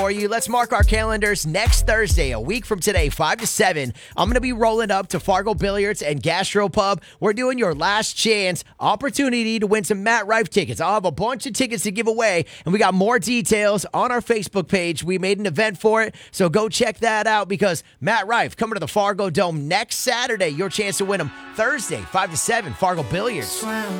For you. Let's mark our calendars. Next Thursday, a week from today, 5 to 7, I'm going to be rolling up to Fargo Billiards and Gastropub. We're doing your last chance opportunity to win some Matt Rife tickets. I'll have a bunch of tickets to give away, and we got more details on our Facebook page. We made an event for it, so go check that out because Matt Rife coming to the Fargo Dome next Saturday. Your chance to win them Thursday, 5 to 7, Fargo Billiards.